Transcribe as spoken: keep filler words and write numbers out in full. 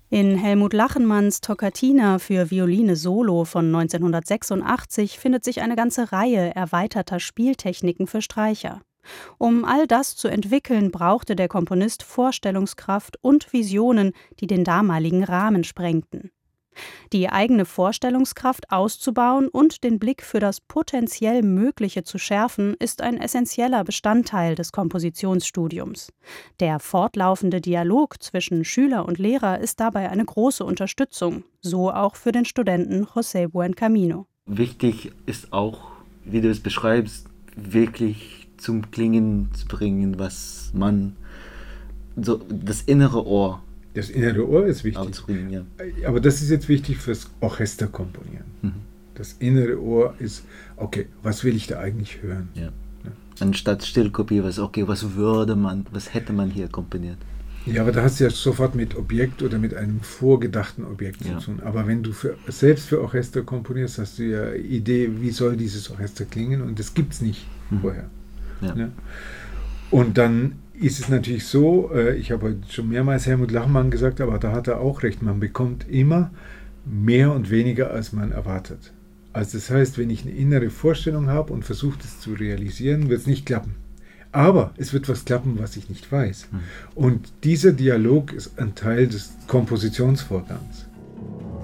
In Helmut Lachenmanns Toccatina für Violine Solo von neunzehnhundertsechsundachtzig findet sich eine ganze Reihe erweiterter Spieltechniken für Streicher. Um all das zu entwickeln, brauchte der Komponist Vorstellungskraft und Visionen, die den damaligen Rahmen sprengten. Die eigene Vorstellungskraft auszubauen und den Blick für das potenziell Mögliche zu schärfen, ist ein essentieller Bestandteil des Kompositionsstudiums. Der fortlaufende Dialog zwischen Schüler und Lehrer ist dabei eine große Unterstützung, so auch für den Studenten José Buencamino. Wichtig ist auch, wie du es beschreibst, wirklich zum Klingen zu bringen, was man, so das innere Ohr. Das innere Ohr ist wichtig. Ja. Aber das ist jetzt wichtig fürs Orchester komponieren. Mhm. Das innere Ohr ist, okay, was will ich da eigentlich hören? Ja. Ja. Anstatt Stillkopie, was, okay, was würde man, was hätte man hier komponiert? Ja, aber da hast du ja sofort mit Objekt oder mit einem vorgedachten Objekt ja. zu tun. Aber wenn du für, selbst für Orchester komponierst, hast du ja Idee, wie soll dieses Orchester klingen, und das gibt es nicht mhm. vorher. Ja. Ja? Und dann ist es natürlich so, äh, ich habe heute schon mehrmals Helmut Lachenmann gesagt, aber da hat er auch recht, man bekommt immer mehr und weniger, als man erwartet. Also das heißt, wenn ich eine innere Vorstellung habe und versuche, das zu realisieren, wird es nicht klappen. Aber es wird was klappen, was ich nicht weiß. Mhm. Und dieser Dialog ist ein Teil des Kompositionsvorgangs.